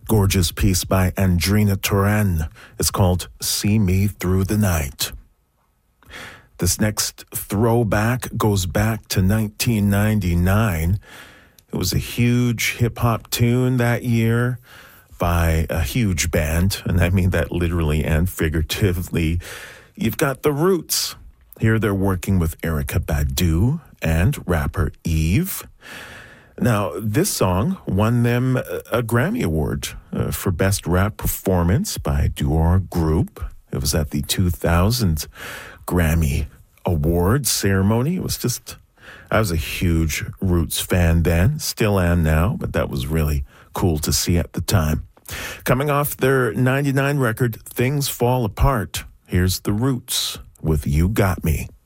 Gorgeous piece by Andrina Turan. It's called See Me Through the Night. This next throwback goes back to 1999. It was a huge hip-hop tune that year by a huge band, and I mean that literally and figuratively. You've got The Roots. Here they're working with Erykah Badu and rapper Eve. Now, this song won them a Grammy Award for Best Rap Performance by Duo Group. It was at the 2000 Grammy Awards ceremony. I was a huge Roots fan then, still am now, but that was really cool to see at the time. Coming off their 99 record, Things Fall Apart, here's The Roots with You Got Me.